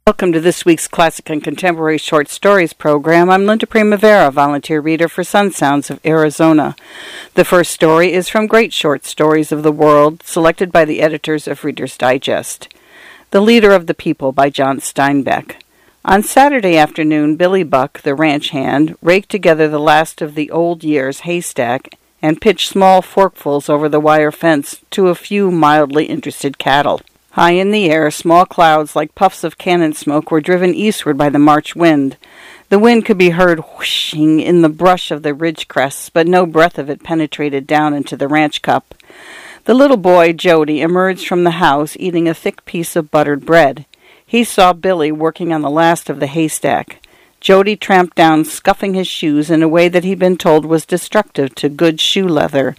Welcome to this week's Classic and Contemporary Short Stories program. I'm Linda Primavera, volunteer reader for Sun Sounds of Arizona. The first story is from Great Short Stories of the World, selected by the editors of Reader's Digest. The Leader of the People by John Steinbeck. On Saturday afternoon, Billy Buck, the ranch hand, raked together the last of the old year's haystack and pitched small forkfuls over the wire fence to a few mildly interested cattle. High in the air, small clouds like puffs of cannon smoke were driven eastward by the March wind. The wind could be heard whooshing in the brush of the ridge crests, but no breath of it penetrated down into the ranch cup. The little boy, Jody, emerged from the house eating a thick piece of buttered bread. He saw Billy working on the last of the haystack. Jody tramped down, scuffing his shoes in a way that he'd been told was destructive to good shoe leather.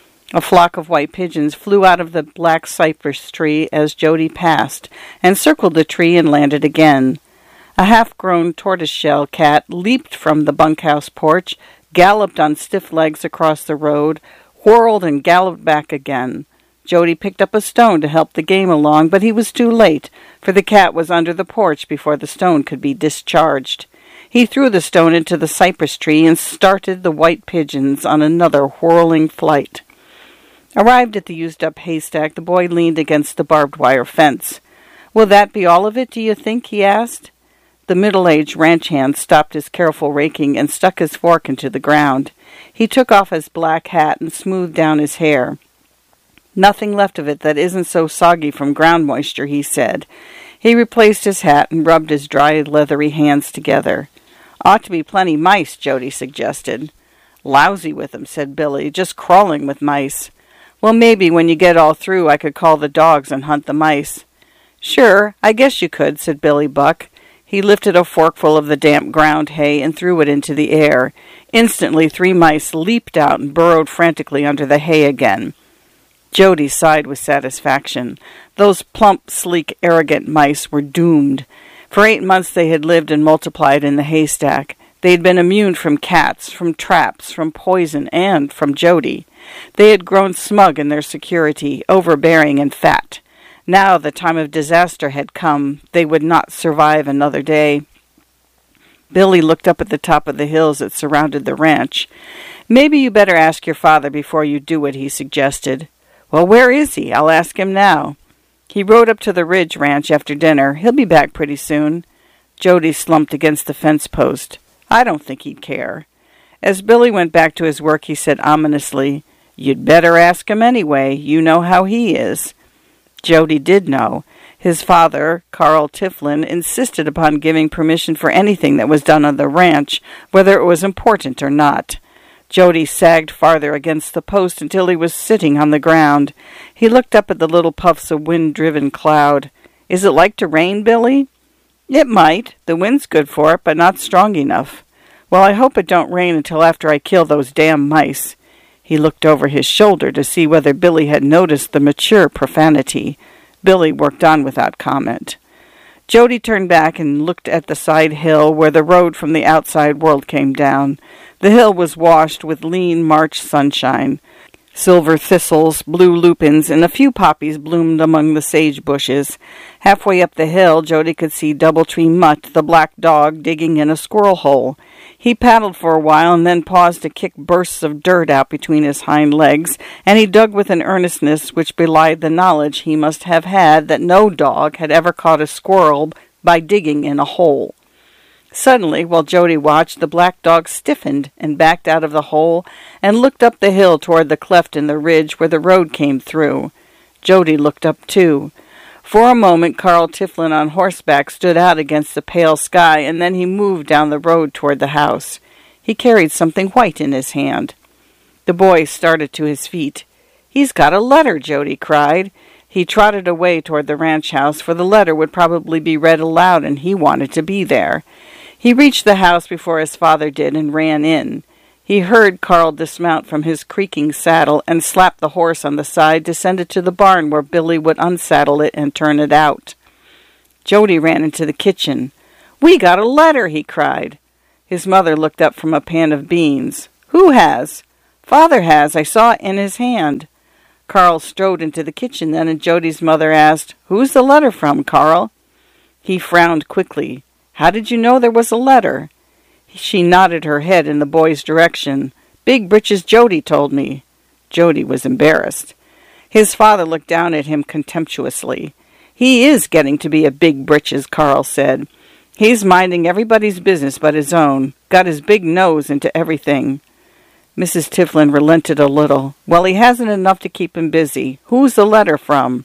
A flock of white pigeons flew out of the black cypress tree as Jody passed, and circled the tree and landed again. A half-grown tortoiseshell cat leaped from the bunkhouse porch, galloped on stiff legs across the road, whirled and galloped back again. Jody picked up a stone to help the game along, but he was too late, for the cat was under the porch before the stone could be discharged. He threw the stone into the cypress tree and started the white pigeons on another whirling flight. Arrived at the used-up haystack, the boy leaned against the barbed wire fence. "Will that be all of it, do you think?" he asked. The middle-aged ranch hand stopped his careful raking and stuck his fork into the ground. He took off his black hat and smoothed down his hair. "Nothing left of it that isn't so soggy from ground moisture," he said. He replaced his hat and rubbed his dry, leathery hands together. "Ought to be plenty mice," Jody suggested. "Lousy with them," said Billy, "just crawling with mice." "Well, maybe when you get all through I could call the dogs and hunt the mice." "Sure, I guess you could," said Billy Buck. He lifted a forkful of the damp ground hay and threw it into the air. Instantly 3 mice leaped out and burrowed frantically under the hay again. Jody sighed with satisfaction. Those plump, sleek, arrogant mice were doomed. For 8 months they had lived and multiplied in the haystack. They had been immune from cats, from traps, from poison, and from Jody. They had grown smug in their security, overbearing and fat. Now the time of disaster had come. They would not survive another day. Billy looked up at the top of the hills that surrounded the ranch. "Maybe you better ask your father before you do it," he suggested. "Well, where is he? I'll ask him now." "He rode up to the Ridge Ranch after dinner. He'll be back pretty soon." Jody slumped against the fence post. "I don't think he'd care." As Billy went back to his work, he said ominously, "You'd better ask him anyway. You know how he is." Jody did know. His father, Carl Tiflin, insisted upon giving permission for anything that was done on the ranch, whether it was important or not. Jody sagged farther against the post until he was sitting on the ground. He looked up at the little puffs of wind-driven cloud. "Is it like to rain, Billy?" "It might. The wind's good for it, but not strong enough." "Well, I hope it don't rain until after I kill those damn mice." He looked over his shoulder to see whether Billy had noticed the mature profanity. Billy worked on without comment. Jody turned back and looked at the side hill where the road from the outside world came down. The hill was washed with lean March sunshine. Silver thistles, blue lupins, and a few poppies bloomed among the sage bushes. Halfway up the hill, Jody could see Doubletree Mutt, the black dog, digging in a squirrel hole. He paddled for a while and then paused to kick bursts of dirt out between his hind legs, and he dug with an earnestness which belied the knowledge he must have had that no dog had ever caught a squirrel by digging in a hole. Suddenly, while Jody watched, the black dog stiffened and backed out of the hole and looked up the hill toward the cleft in the ridge where the road came through. Jody looked up too. For a moment, Carl Tiflin on horseback stood out against the pale sky, and then he moved down the road toward the house. He carried something white in his hand. The boy started to his feet. "He's got a letter," Jody cried. He trotted away toward the ranch house, for the letter would probably be read aloud, and he wanted to be there. He reached the house before his father did and ran in. He heard Carl dismount from his creaking saddle and slap the horse on the side to send it to the barn where Billy would unsaddle it and turn it out. Jody ran into the kitchen. "We got a letter," he cried. His mother looked up from a pan of beans. "Who has?" "Father has. I saw it in his hand." Carl strode into the kitchen then, and Jody's mother asked, "Who's the letter from, Carl?" He frowned quickly. "How did you know there was a letter?" She nodded her head in the boy's direction. "Big Britches Jody told me." Jody was embarrassed. His father looked down at him contemptuously. "He is getting to be a big britches," Carl said. "He's minding everybody's business but his own. Got his big nose into everything." Mrs. Tiflin relented a little. "Well, he hasn't enough to keep him busy. Who's the letter from?"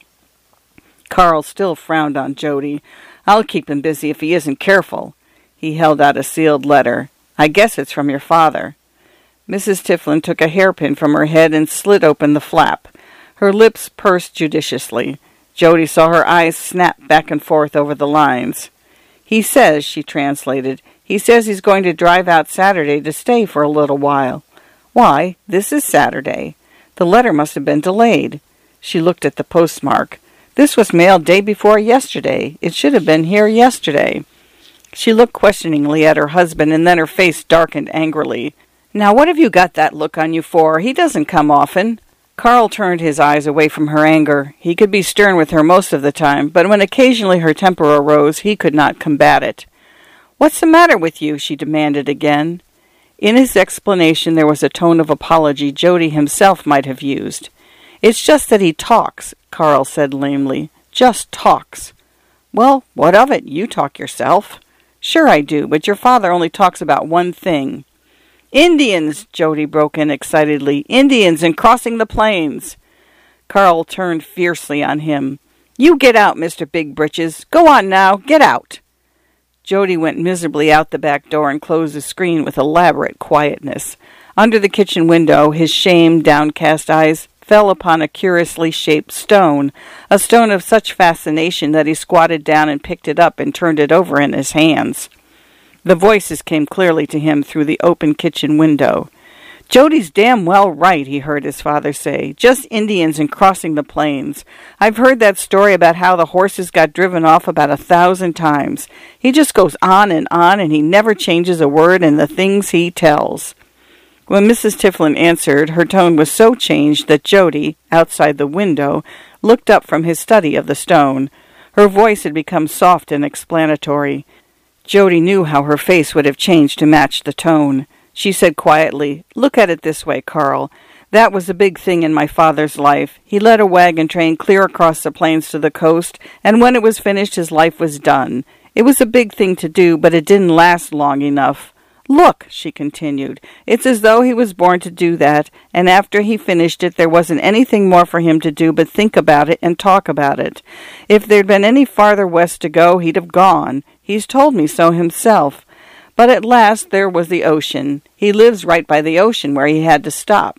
Carl still frowned on Jody. "I'll keep him busy if he isn't careful." He held out a sealed letter. "I guess it's from your father." Mrs. Tiflin took a hairpin from her head and slit open the flap. Her lips pursed judiciously. Jody saw her eyes snap back and forth over the lines. "He says," she translated, "he says he's going to drive out Saturday to stay for a little while." "Why, this is Saturday. The letter must have been delayed." She looked at the postmark. "This was mailed day before yesterday. It should have been here yesterday." She looked questioningly at her husband, and then her face darkened angrily. "Now what have you got that look on you for? He doesn't come often." Carl turned his eyes away from her anger. He could be stern with her most of the time, but when occasionally her temper arose, he could not combat it. "What's the matter with you?" she demanded again. In his explanation there was a tone of apology Jody himself might have used. "It's just that he talks," Carl said lamely. "Just talks." "Well, what of it? You talk yourself." "Sure I do, but your father only talks about one thing." "Indians!" Jody broke in excitedly. "Indians and crossing the plains!" Carl turned fiercely on him. "You get out, Mr. Big Britches. Go on now, get out." Jody went miserably out the back door and closed the screen with elaborate quietness. Under the kitchen window, his shamed, downcast eyes fell upon a curiously shaped stone, a stone of such fascination that he squatted down and picked it up and turned it over in his hands. The voices came clearly to him through the open kitchen window. "Jody's damn well right," he heard his father say. "Just Indians and crossing the plains. I've heard that story about how the horses got driven off about 1,000 times. He just goes on, and he never changes a word in the things he tells." When Mrs. Tiflin answered, her tone was so changed that Jody, outside the window, looked up from his study of the stone. Her voice had become soft and explanatory. Jody knew how her face would have changed to match the tone. She said quietly, "Look at it this way, Carl. That was a big thing in my father's life. He led a wagon train clear across the plains to the coast, and when it was finished, his life was done. It was a big thing to do, but it didn't last long enough. Look," she continued, "it's as though he was born to do that, and after he finished it, there wasn't anything more for him to do but think about it and talk about it. If there'd been any farther west to go, he'd have gone. He's told me so himself. But at last there was the ocean. He lives right by the ocean where he had to stop."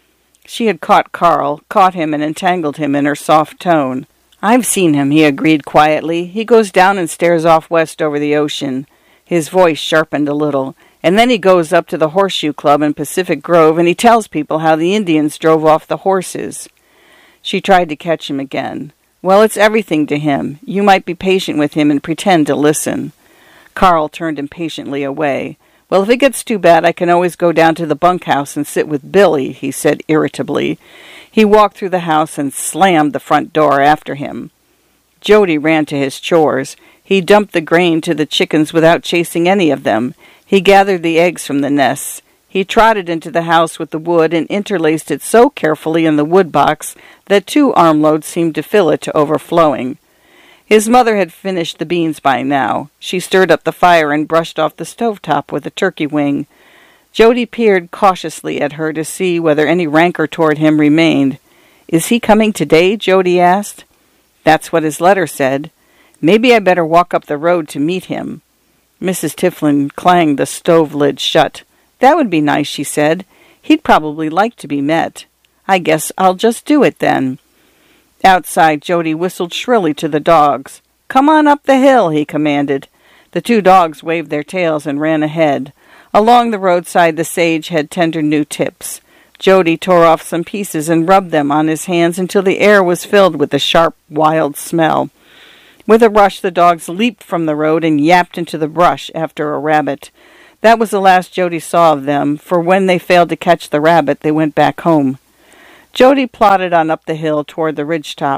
She had caught him and entangled him in her soft tone. "I've seen him," he agreed quietly. "He goes down and stares off west over the ocean." His voice sharpened a little. "And then he goes up to the Horseshoe Club in Pacific Grove, and he tells people how the Indians drove off the horses." She tried to catch him again. "Well, it's everything to him. You might be patient with him and pretend to listen." Carl turned impatiently away. "Well, if it gets too bad, I can always go down to the bunkhouse and sit with Billy," he said irritably. He walked through the house and slammed the front door after him. Jody ran to his chores. He dumped the grain to the chickens without chasing any of them. He gathered the eggs from the nests. He trotted into the house with the wood and interlaced it so carefully in the wood box that 2 armloads seemed to fill it to overflowing. His mother had finished the beans by now. She stirred up the fire and brushed off the stovetop with a turkey wing. Jody peered cautiously at her to see whether any rancor toward him remained. "Is he coming today?" Jody asked. "That's what his letter said. Maybe I better walk up the road to meet him." Mrs. Tiflin clanged the stove lid shut. "That would be nice," she said. "He'd probably like to be met. I guess I'll just do it then." Outside, Jody whistled shrilly to the dogs. "Come on up the hill," he commanded. The 2 dogs waved their tails and ran ahead. Along the roadside, the sage had tender new tips. Jody tore off some pieces and rubbed them on his hands until the air was filled with the sharp, wild smell. With a rush, the dogs leaped from the road and yapped into the brush after a rabbit. That was the last Jody saw of them, for when they failed to catch the rabbit, they went back home. Jody plodded on up the hill toward the ridge top.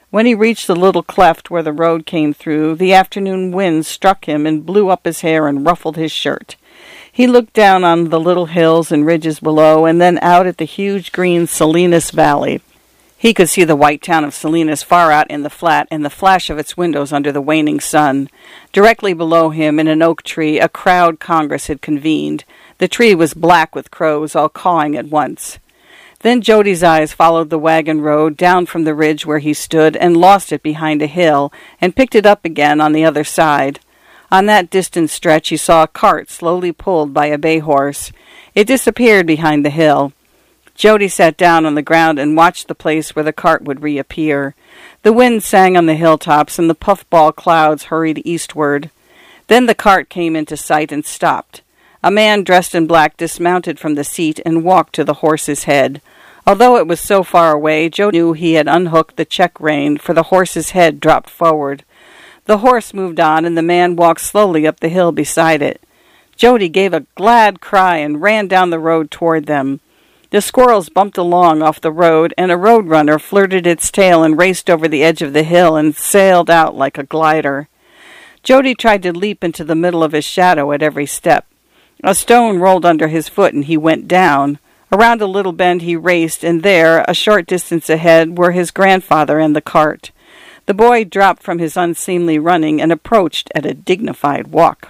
When he reached the little cleft where the road came through, the afternoon wind struck him and blew up his hair and ruffled his shirt. He looked down on the little hills and ridges below, and then out at the huge green Salinas Valley. He could see the white town of Salinas far out in the flat and the flash of its windows under the waning sun. Directly below him, in an oak tree, a crowd congress had convened. The tree was black with crows, all cawing at once. Then Jody's eyes followed the wagon road down from the ridge where he stood and lost it behind a hill and picked it up again on the other side. On that distant stretch he saw a cart slowly pulled by a bay horse. It disappeared behind the hill. Jody sat down on the ground and watched the place where the cart would reappear. The wind sang on the hilltops and the puffball clouds hurried eastward. Then the cart came into sight and stopped. A man dressed in black dismounted from the seat and walked to the horse's head. Although it was so far away, Joe knew he had unhooked the check rein, for the horse's head dropped forward. The horse moved on, and the man walked slowly up the hill beside it. Jody gave a glad cry and ran down the road toward them. The squirrels bumped along off the road, and a roadrunner flirted its tail and raced over the edge of the hill and sailed out like a glider. Jody tried to leap into the middle of his shadow at every step. A stone rolled under his foot, and he went down. Around a little bend he raced, and there, a short distance ahead, were his grandfather and the cart. The boy dropped from his unseemly running and approached at a dignified walk.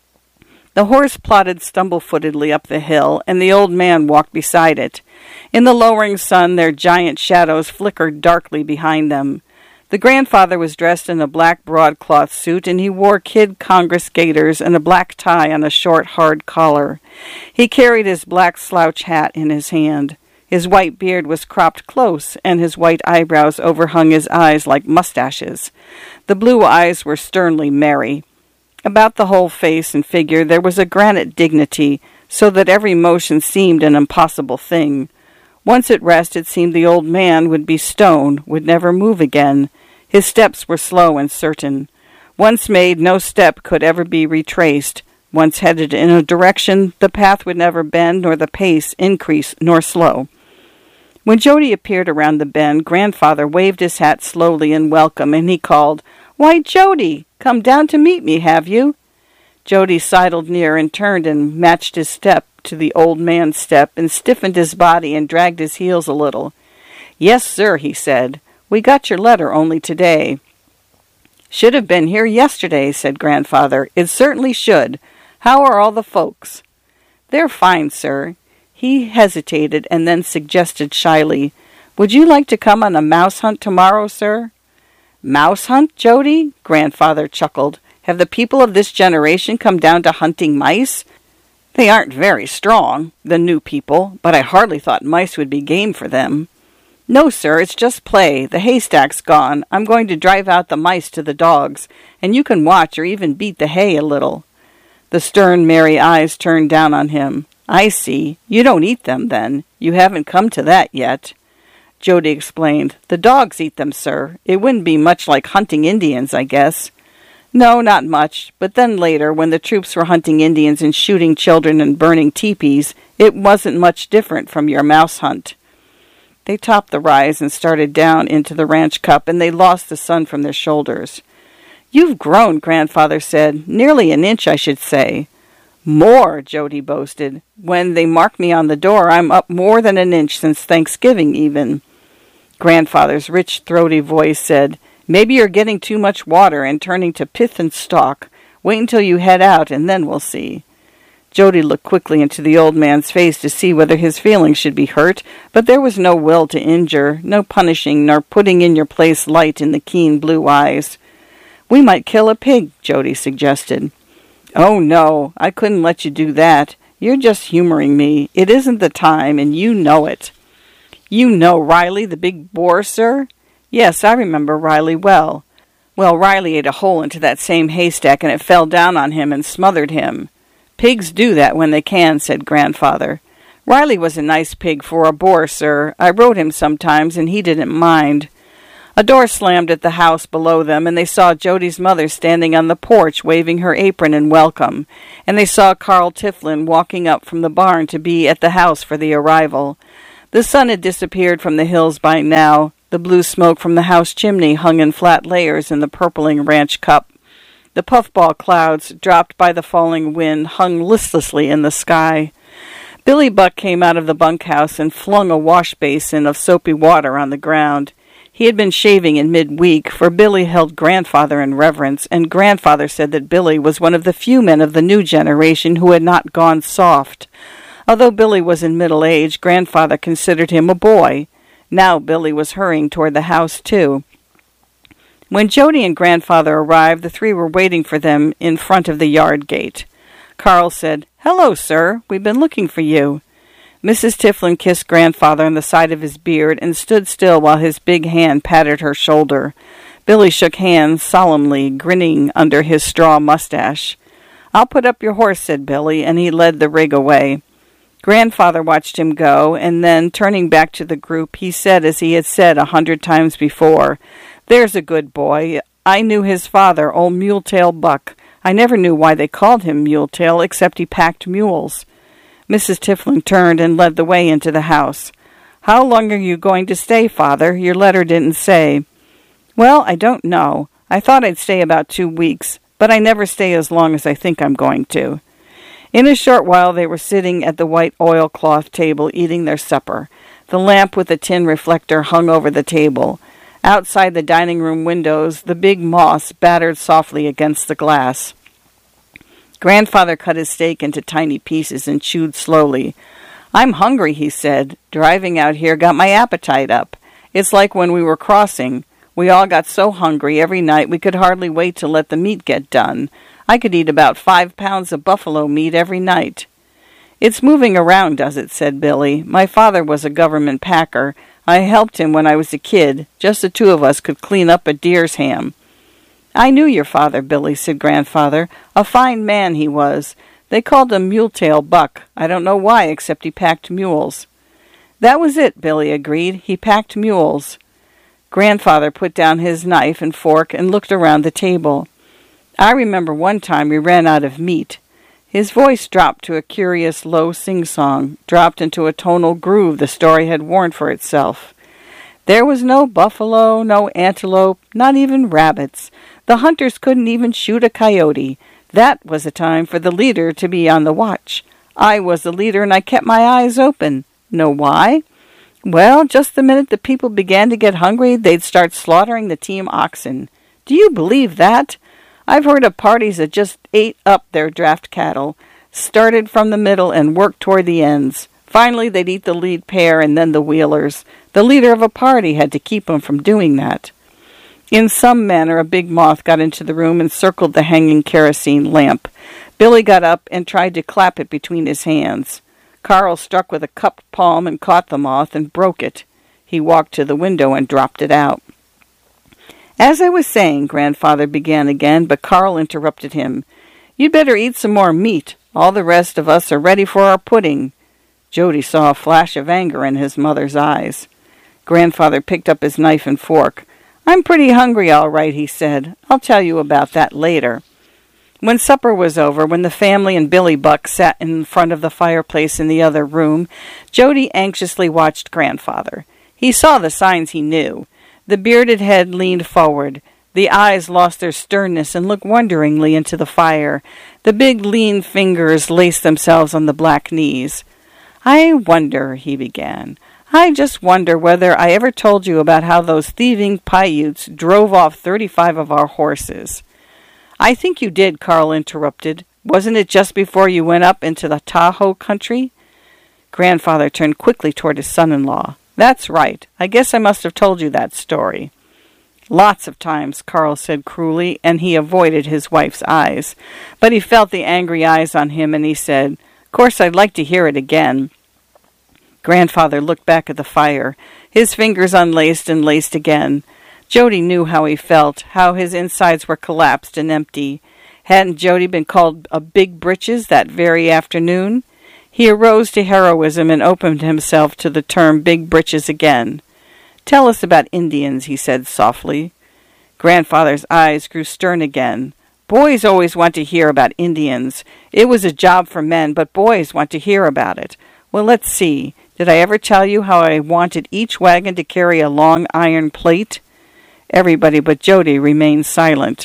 The horse plodded stumble-footedly up the hill, and the old man walked beside it. In the lowering sun their giant shadows flickered darkly behind them. The grandfather was dressed in a black broadcloth suit, and he wore kid Congress gaiters and a black tie on a short, hard collar. He carried his black slouch hat in his hand. His white beard was cropped close, and his white eyebrows overhung his eyes like mustaches. The blue eyes were sternly merry. About the whole face and figure there was a granite dignity, so that every motion seemed an impossible thing. Once at rest it seemed the old man would be stone, would never move again. His steps were slow and certain. Once made, no step could ever be retraced. Once headed in a direction, the path would never bend, nor the pace increase nor slow. When Jody appeared around the bend, Grandfather waved his hat slowly in welcome, and he called, "Why, Jody, come down to meet me, have you?" Jody sidled near and turned and matched his step to the old man's step and stiffened his body and dragged his heels a little. "Yes, sir," he said. "We got your letter only today." "Should have been here yesterday," said Grandfather. "It certainly should. How are all the folks?" "They're fine, sir." He hesitated and then suggested shyly, "Would you like to come on a mouse hunt tomorrow, sir?" "Mouse hunt, Jody?" Grandfather chuckled. "Have the people of this generation come down to hunting mice? They aren't very strong, the new people, but I hardly thought mice would be game for them." "No, sir, it's just play. The haystack's gone. I'm going to drive out the mice to the dogs, and you can watch or even beat the hay a little." The stern, merry eyes turned down on him. "I see. You don't eat them, then. You haven't come to that yet." Jody explained. "The dogs eat them, sir. It wouldn't be much like hunting Indians, I guess." "No, not much. But then later, when the troops were hunting Indians and shooting children and burning teepees, it wasn't much different from your mouse hunt." They topped the rise and started down into the ranch cup, and they lost the sun from their shoulders. "You've grown," Grandfather said. "Nearly an inch, I should say." "More," Jody boasted. "When they mark me on the door, I'm up more than an inch since Thanksgiving, even." Grandfather's rich, throaty voice said, "Maybe you're getting too much water and turning to pith and stalk. Wait until you head out, and then we'll see." Jody looked quickly into the old man's face to see whether his feelings should be hurt, but there was no will to injure, no punishing nor putting in your place light in the keen blue eyes. "We might kill a pig," Jody suggested. "Oh, no, I couldn't let you do that. You're just humoring me. It isn't the time, and you know it." "You know Riley, the big boar, sir?" "Yes, I remember Riley well." "Well, Riley ate a hole into that same haystack, and it fell down on him and smothered him." "Pigs do that when they can," said Grandfather. "Riley was a nice pig for a boar, sir. I rode him sometimes, and he didn't mind." A door slammed at the house below them, and they saw Jody's mother standing on the porch waving her apron in welcome, and they saw Carl Tiflin walking up from the barn to be at the house for the arrival. The sun had disappeared from the hills by now. The blue smoke from the house chimney hung in flat layers in the purpling ranch cup. The puffball clouds, dropped by the falling wind, hung listlessly in the sky. Billy Buck came out of the bunkhouse and flung a wash basin of soapy water on the ground. He had been shaving in mid-week, for Billy held Grandfather in reverence, and Grandfather said that Billy was one of the few men of the new generation who had not gone soft. Although Billy was in middle age, Grandfather considered him a boy. Now Billy was hurrying toward the house, too. When Jody and Grandfather arrived, the three were waiting for them in front of the yard gate. Carl said, "Hello, sir. We've been looking for you." Mrs. Tiflin kissed Grandfather on the side of his beard and stood still while his big hand patted her shoulder. Billy shook hands solemnly, grinning under his straw mustache. "I'll put up your horse," said Billy, and he led the rig away. Grandfather watched him go, and then, turning back to the group, he said as he had said 100 times before, "There's a good boy. I knew his father, old Muletail Buck. I never knew why they called him Muletail, except he packed mules." Mrs. Tiflin turned and led the way into the house. "How long are you going to stay, Father? Your letter didn't say." "Well, I don't know. I thought I'd stay about 2 weeks, but I never stay as long as I think I'm going to." In a short while they were sitting at the white oilcloth table eating their supper. The lamp with the tin reflector hung over the table. Outside the dining room windows, the big moss battered softly against the glass. Grandfather cut his steak into tiny pieces and chewed slowly. "I'm hungry," he said. "Driving out here got my appetite up. It's like when we were crossing. We all got so hungry every night we could hardly wait to let the meat get done. I could eat about 5 pounds of buffalo meat every night." "It's moving around, does it?" said Billy. "My father was a government packer. I helped him when I was a kid. Just the two of us could clean up a deer's ham." "I knew your father, Billy," said Grandfather. "A fine man he was. They called him Muletail Buck. I don't know why, except he packed mules." "That was it," Billy agreed. "He packed mules." Grandfather put down his knife and fork and looked around the table. "I remember one time we ran out of meat." His voice dropped to a curious low sing-song, dropped into a tonal groove the story had worn for itself. "There was no buffalo, no antelope, not even rabbits. The hunters couldn't even shoot a coyote. That was a time for the leader to be on the watch. I was the leader and I kept my eyes open. Know why? Well, just the minute the people began to get hungry, they'd start slaughtering the team oxen. Do you believe that? I've heard of parties that just ate up their draft cattle, started from the middle and worked toward the ends. Finally, they'd eat the lead pair and then the wheelers. The leader of a party had to keep them from doing that." In some manner, a big moth got into the room and circled the hanging kerosene lamp. Billy got up and tried to clap it between his hands. Carl struck with a cupped palm and caught the moth and broke it. He walked to the window and dropped it out. "As I was saying," Grandfather began again, but Carl interrupted him. "You'd better eat some more meat. All the rest of us are ready for our pudding." Jody saw a flash of anger in his mother's eyes. Grandfather picked up his knife and fork. "I'm pretty hungry, all right," he said. "I'll tell you about that later." When supper was over, when the family and Billy Buck sat in front of the fireplace in the other room, Jody anxiously watched Grandfather. He saw the signs he knew. The bearded head leaned forward. The eyes lost their sternness and looked wonderingly into the fire. The big lean fingers laced themselves on the black knees. "I wonder," he began. "I just wonder whether I ever told you about how those thieving Paiutes drove off 35 of our horses." "I think you did," Carl interrupted. "Wasn't it just before you went up into the Tahoe country?" Grandfather turned quickly toward his son-in-law. "That's right. I guess I must have told you that story." "Lots of times," Carl said cruelly, and he avoided his wife's eyes. But he felt the angry eyes on him, and he said, "Course I'd like to hear it again." Grandfather looked back at the fire. His fingers unlaced and laced again. Jody knew how he felt, how his insides were collapsed and empty. Hadn't Jody been called a big britches that very afternoon? He arose to heroism and opened himself to the term big britches again. "Tell us about Indians," he said softly. Grandfather's eyes grew stern again. "Boys always want to hear about Indians. It was a job for men, but boys want to hear about it. Well, let's see. Did I ever tell you how I wanted each wagon to carry a long iron plate?" Everybody but Jody remained silent.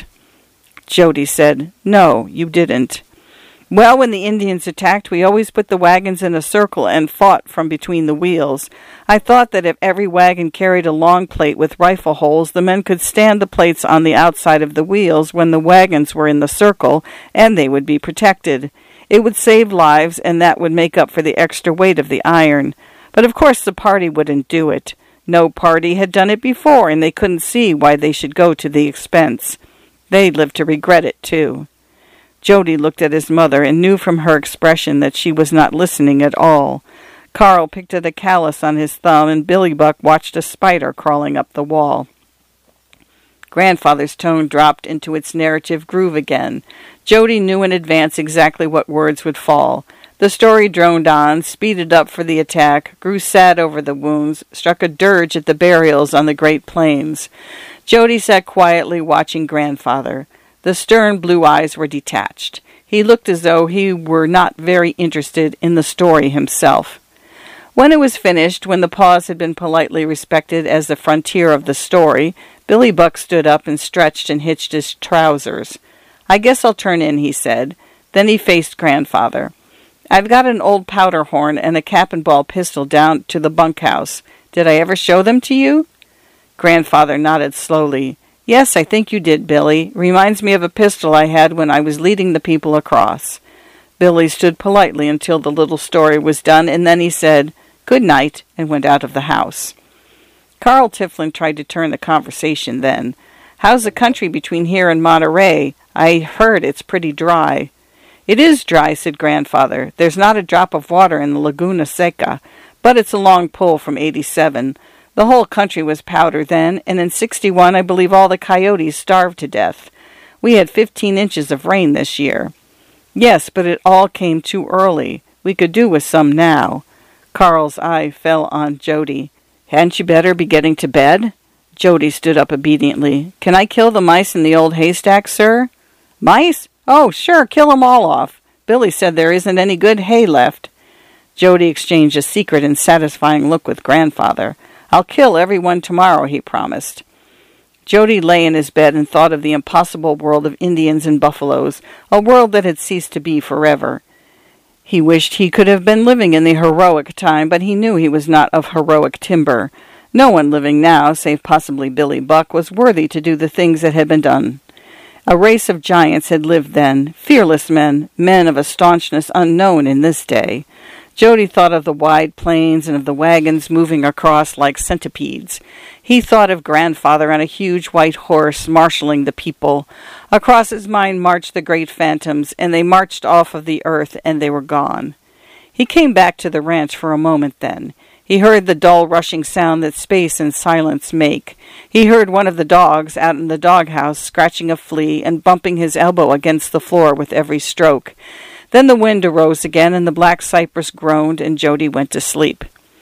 Jody said, "No, you didn't." "Well, when the Indians attacked, we always put the wagons in a circle and fought from between the wheels. I thought that if every wagon carried a long plate with rifle holes, the men could stand the plates on the outside of the wheels when the wagons were in the circle, and they would be protected. It would save lives, and that would make up for the extra weight of the iron. But of course the party wouldn't do it. No party had done it before, and they couldn't see why they should go to the expense. They'd live to regret it, too." Jody looked at his mother and knew from her expression that she was not listening at all. Carl picked at a callus on his thumb, and Billy Buck watched a spider crawling up the wall. Grandfather's tone dropped into its narrative groove again. Jody knew in advance exactly what words would fall. The story droned on, speeded up for the attack, grew sad over the wounds, struck a dirge at the burials on the Great Plains. Jody sat quietly watching Grandfather. The stern blue eyes were detached. He looked as though he were not very interested in the story himself. When it was finished, when the pause had been politely respected as the frontier of the story, Billy Buck stood up and stretched and hitched his trousers. "I guess I'll turn in," he said. Then he faced Grandfather. "I've got an old powder horn and a cap-and-ball pistol down to the bunkhouse. Did I ever show them to you?" Grandfather nodded slowly. "Yes, I think you did, Billy. Reminds me of a pistol I had when I was leading the people across." Billy stood politely until the little story was done, and then he said, "Good night," and went out of the house. Carl Tiflin tried to turn the conversation then. "How's the country between here and Monterey? I heard it's pretty dry." "It is dry," said Grandfather. "There's not a drop of water in the Laguna Seca, but it's a long pull from 87. The whole country was powder then, and in 61 I believe all the coyotes starved to death. We had 15 inches of rain this year." "Yes, but it all came too early. We could do with some now." Carl's eye fell on Jody. "Hadn't you better be getting to bed?" Jody stood up obediently. "Can I kill the mice in the old haystack, sir?" "Mice? Oh, sure, kill 'em all off. Billy said there isn't any good hay left." Jody exchanged a secret and satisfying look with Grandfather. "I'll kill every one tomorrow," he promised. Jody lay in his bed and thought of the impossible world of Indians and buffaloes, a world that had ceased to be forever. He wished he could have been living in the heroic time, but he knew he was not of heroic timber. No one living now, save possibly Billy Buck, was worthy to do the things that had been done. A race of giants had lived then, fearless men, men of a staunchness unknown in this day. Jody thought of the wide plains and of the wagons moving across like centipedes. He thought of Grandfather on a huge white horse marshalling the people. Across his mind marched the great phantoms, and they marched off of the earth, and they were gone. He came back to the ranch for a moment then. He heard the dull rushing sound that space and silence make. He heard one of the dogs out in the doghouse scratching a flea and bumping his elbow against the floor with every stroke. Then the wind arose again, and the black cypress groaned, and Jody went to sleep.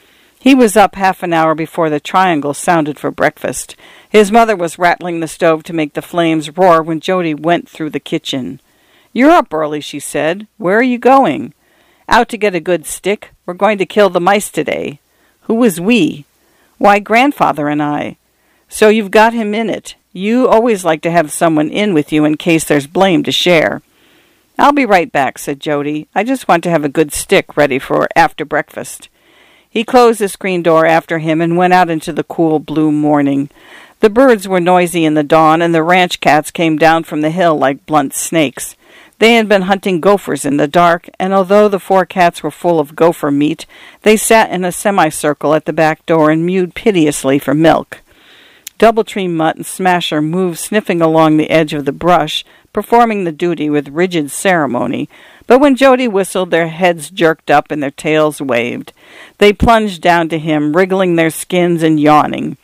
He was up half an hour before the triangle sounded for breakfast. His mother was rattling the stove to make the flames roar when Jody went through the kitchen. "You're up early," she said. "Where are you going?" "Out to get a good stick. We're going to kill the mice today." "Who is we?" "Why, Grandfather and I." "So you've got him in it. You always like to have someone in with you in case there's blame to share." "I'll be right back," said Jody. "I just want to have a good stick ready for after breakfast." He closed the screen door after him and went out into the cool blue morning. The birds were noisy in the dawn, and the ranch cats came down from the hill like blunt snakes. They had been hunting gophers in the dark, and although the 4 cats were full of gopher meat, they sat in a semicircle at the back door and mewed piteously for milk. Doubletree Mutt and Smasher moved sniffing along the edge of the brush, performing the duty with rigid ceremony, but when Jody whistled, their heads jerked up and their tails waved. They plunged down to him, wriggling their skins and yawning.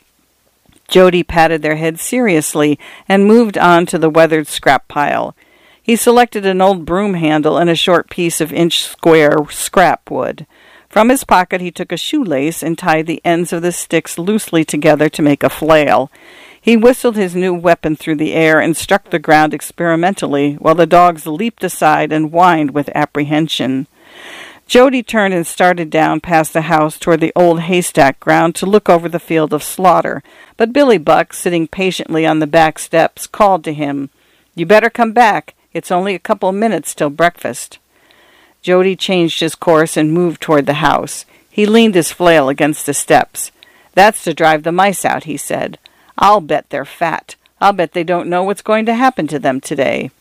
Jody patted their heads seriously and moved on to the weathered scrap pile. He selected an old broom handle and a short piece of inch-square scrap wood. From his pocket he took a shoelace and tied the ends of the sticks loosely together to make a flail. He whistled his new weapon through the air and struck the ground experimentally, while the dogs leaped aside and whined with apprehension. Jody turned and started down past the house toward the old haystack ground to look over the field of slaughter, but Billy Buck, sitting patiently on the back steps, called to him, "You better come back. It's only a couple of minutes till breakfast." Jody changed his course and moved toward the house. He leaned his flail against the steps. "That's to drive the mice out," he said. "I'll bet they're fat. I'll bet they don't know what's going to happen to them today."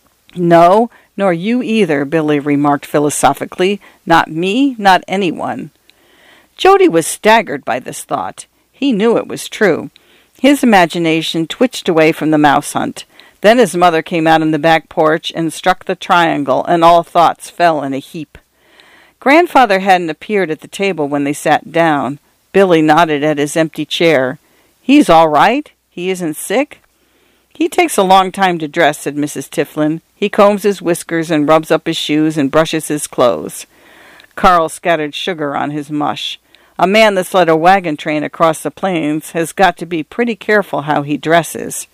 "No, nor you either," Billy remarked philosophically. "Not me, not anyone." Jody was staggered by this thought. He knew it was true. His imagination twitched away from the mouse hunt. Then his mother came out on the back porch and struck the triangle, and all thoughts fell in a heap. Grandfather hadn't appeared at the table when they sat down. Billy nodded at his empty chair. "He's all right? He isn't sick?" "He takes a long time to dress," said Mrs. Tiflin. "He combs his whiskers and rubs up his shoes and brushes his clothes." Carl scattered sugar on his mush. "A man that's led a wagon train across the plains has got to be pretty careful how he dresses."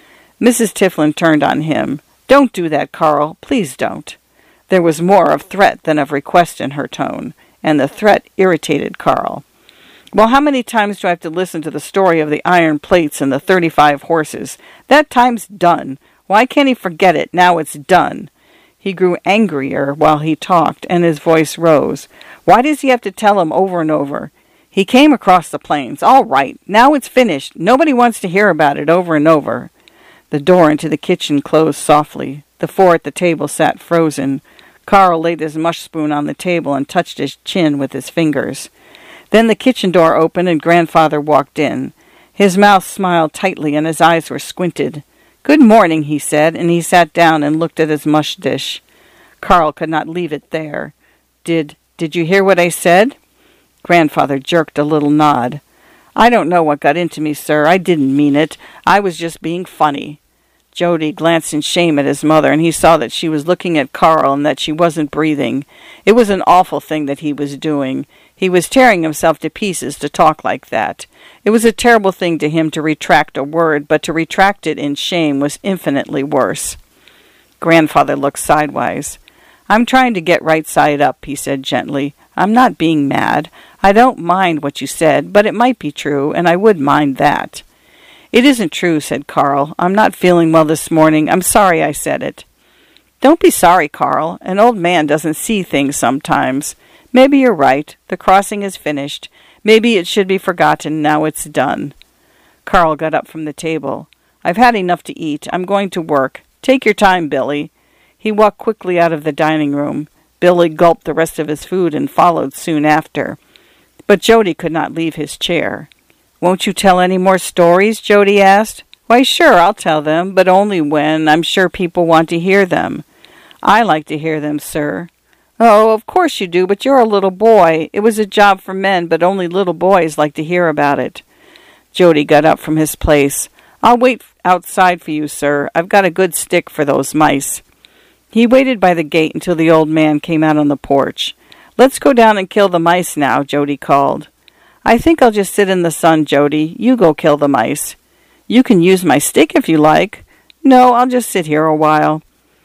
Mrs. Tiflin turned on him. "Don't do that, Carl. Please don't." There was more of threat than of request in her tone, and the threat irritated Carl. "Well, how many times do I have to listen to the story of the iron plates and the 35 horses? That time's done. Why can't he forget it? Now it's done." He grew angrier while he talked, and his voice rose. "Why does he have to tell him over and over? He came across the plains. All right. Now it's finished. Nobody wants to hear about it over and over." The door into the kitchen closed softly. The four at the table sat frozen. Carl laid his mush spoon on the table and touched his chin with his fingers. Then the kitchen door opened and Grandfather walked in. His mouth smiled tightly and his eyes were squinted. "Good morning," he said, and he sat down and looked at his mush dish. Carl could not leave it there. Did you hear what I said?" Grandfather jerked a little nod. "I don't know what got into me, sir. I didn't mean it. I was just being funny." Jody glanced in shame at his mother, and he saw that she was looking at Carl and that she wasn't breathing. It was an awful thing that he was doing. He was tearing himself to pieces to talk like that. It was a terrible thing to him to retract a word, but to retract it in shame was infinitely worse. Grandfather looked sidewise. "I'm trying to get right side up," he said gently. "I'm not being mad. I don't mind what you said, but it might be true, and I would mind that." "It isn't true," said Carl. "I'm not feeling well this morning. I'm sorry I said it." "Don't be sorry, Carl. An old man doesn't see things sometimes. Maybe you're right. The crossing is finished. Maybe it should be forgotten. Now it's done." Carl got up from the table. "I've had enough to eat. I'm going to work. Take your time, Billy." He walked quickly out of the dining room. Billy gulped the rest of his food and followed soon after. But Jody could not leave his chair. "Won't you tell any more stories?" Jody asked. "Why, sure, I'll tell them, but only when I'm sure people want to hear them." "I like to hear them, sir." "Oh, of course you do, but you're a little boy. It was a job for men, but only little boys like to hear about it." Jody got up from his place. "I'll wait outside for you, sir. I've got a good stick for those mice." He waited by the gate until the old man came out on the porch. "Let's go down and kill the mice now," Jody called. "I think I'll just sit in the sun, Jody. You go kill the mice." "You can use my stick if you like." "No, I'll just sit here a while."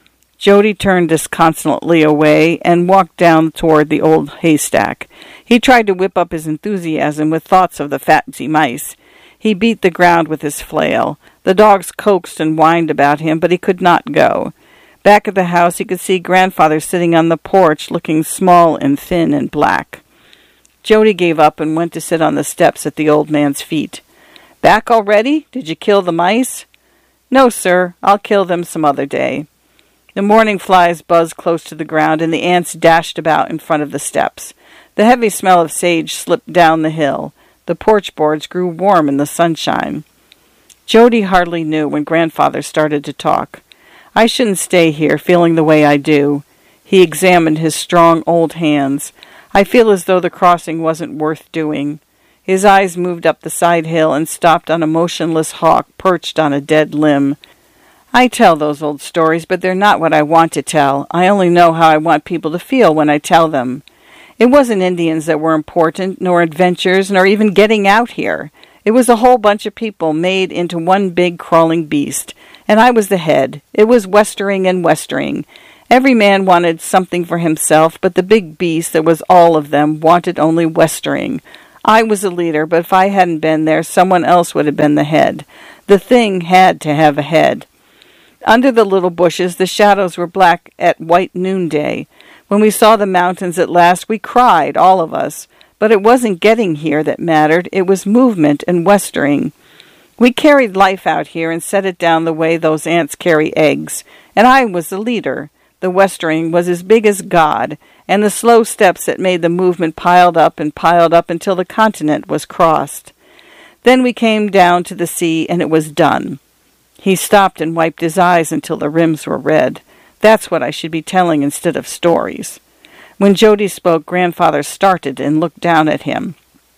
Jody turned disconsolately away and walked down toward the old haystack. He tried to whip up his enthusiasm with thoughts of the fatty mice. He beat the ground with his flail. The dogs coaxed and whined about him, but he could not go. Back at the house he could see Grandfather sitting on the porch, looking small and thin and black. Jody gave up and went to sit on the steps at the old man's feet. "Back already? Did you kill the mice?" "No, sir. I'll kill them some other day." The morning flies buzzed close to the ground, and the ants dashed about in front of the steps. The heavy smell of sage slipped down the hill. The porch boards grew warm in the sunshine. Jody hardly knew when Grandfather started to talk. "I shouldn't stay here feeling the way I do." He examined his strong old hands. "I feel as though the crossing wasn't worth doing." His eyes moved up the side hill and stopped on a motionless hawk perched on a dead limb. "I tell those old stories, but they're not what I want to tell. I only know how I want people to feel when I tell them. It wasn't Indians that were important, nor adventures, nor even getting out here. It was a whole bunch of people made into one big crawling beast, and I was the head. It was westering and westering, Every man wanted something for himself, but the big beast that was all of them wanted only Westering. I was a leader, but if I hadn't been there, someone else would have been the head. The thing had to have a head. Under the little bushes, the shadows were black at white noonday. When we saw the mountains at last, we cried, all of us. But it wasn't getting here that mattered. It was movement and Westering. We carried life out here and set it down the way those ants carry eggs. And I was the leader. The Westering was as big as God, and the slow steps that made the movement piled up until the continent was crossed. Then we came down to the sea, and it was done. He stopped and wiped his eyes until the rims were red. That's what I should be telling instead of stories. When Jody spoke, Grandfather started and looked down at him.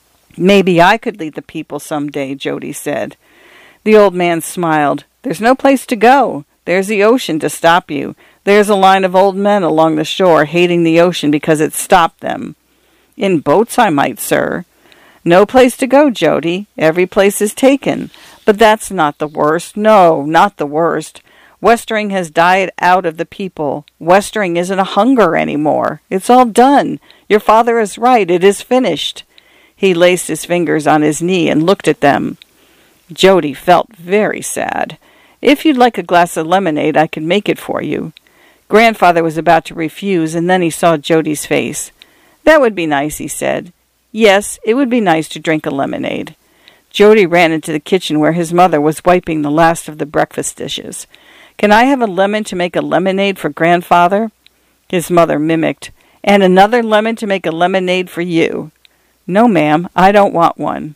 Maybe I could lead the people some day, Jody said. The old man smiled. There's no place to go. There's the ocean to stop you. There's a line of old men along the shore hating the ocean because it stopped them. In boats, I might, sir. No place to go, Jody. Every place is taken. But that's not the worst. No, not the worst. Westering has died out of the people. Westering isn't a hunger anymore. It's all done. Your father is right. It is finished. He laced his fingers on his knee and looked at them. Jody felt very sad. If you'd like a glass of lemonade, I can make it for you. Grandfather was about to refuse, and then he saw Jody's face. That would be nice, he said. Yes, it would be nice to drink a lemonade. Jody ran into the kitchen where his mother was wiping the last of the breakfast dishes. Can I have a lemon to make a lemonade for Grandfather? His mother mimicked. And another lemon to make a lemonade for you. No, ma'am, I don't want one.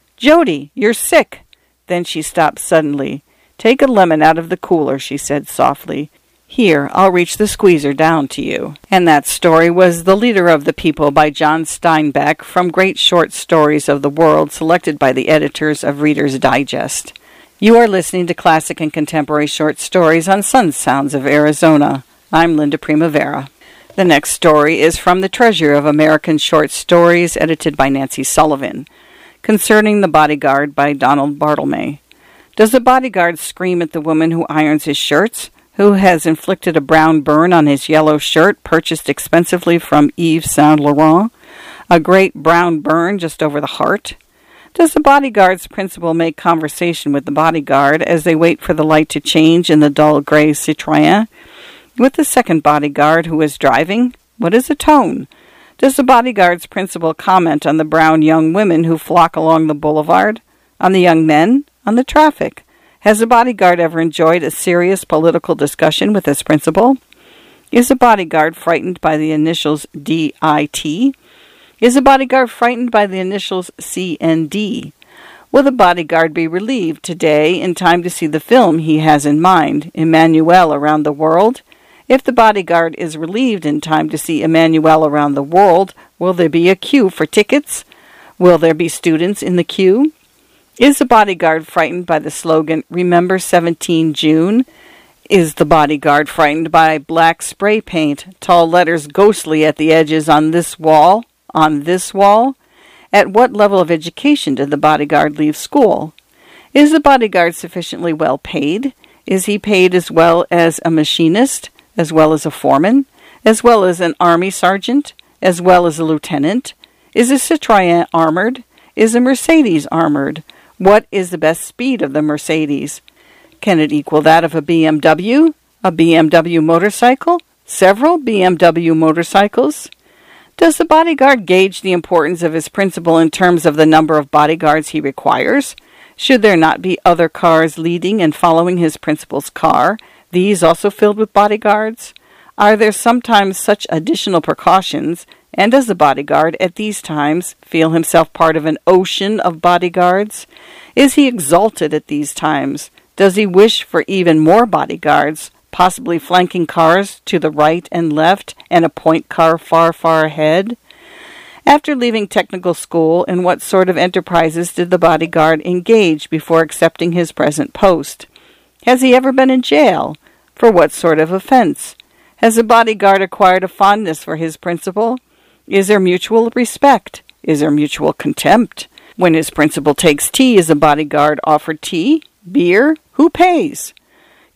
Jody, you're sick. Then she stopped suddenly. Take a lemon out of the cooler, she said softly. Here, I'll reach the squeezer down to you. And that story was The Leader of the People by John Steinbeck from Great Short Stories of the World, selected by the editors of Reader's Digest. You are listening to Classic and Contemporary Short Stories on Sun Sounds of Arizona. I'm Linda Primavera. The next story is from The Treasure of American Short Stories, edited by Nancy Sullivan. Concerning the Bodyguard by Donald Bartlemay. Does the bodyguard scream at the woman who irons his shirts? Who has inflicted a brown burn on his yellow shirt, purchased expensively from Yves Saint Laurent? A great brown burn just over the heart? Does the bodyguard's principal make conversation with the bodyguard as they wait for the light to change in the dull gray Citroën? With the second bodyguard who is driving? What is the tone? Does the bodyguard's principal comment on the brown young women who flock along the boulevard? On the young men? On the traffic? Has the bodyguard ever enjoyed a serious political discussion with his principal? Is the bodyguard frightened by the initials D.I.T.? Is the bodyguard frightened by the initials C.N.D.? Will the bodyguard be relieved today in time to see the film he has in mind, Emmanuel Around the World? If the bodyguard is relieved in time to see Emmanuel Around the World, will there be a queue for tickets? Will there be students in the queue? Is the bodyguard frightened by the slogan, Remember 17 June? Is the bodyguard frightened by black spray paint, tall letters ghostly at the edges on this wall? On this wall? At what level of education did the bodyguard leave school? Is the bodyguard sufficiently well paid? Is he paid as well as a machinist, as well as a foreman, as well as an army sergeant, as well as a lieutenant? Is a Citroën armored? Is a Mercedes armored? What is the best speed of the Mercedes? Can it equal that of a BMW? A BMW motorcycle? Several BMW motorcycles? Does the bodyguard gauge the importance of his principal in terms of the number of bodyguards he requires? Should there not be other cars leading and following his principal's car, these also filled with bodyguards? Are there sometimes such additional precautions, and does the bodyguard at these times feel himself part of an ocean of bodyguards? Is he exalted at these times? Does he wish for even more bodyguards, possibly flanking cars to the right and left, and a point car far, far ahead? After leaving technical school, in what sort of enterprises did the bodyguard engage before accepting his present post? Has he ever been in jail? For what sort of offense? Has the bodyguard acquired a fondness for his principal? Is there mutual respect? Is there mutual contempt? When his principal takes tea, is the bodyguard offered tea? Beer? Who pays?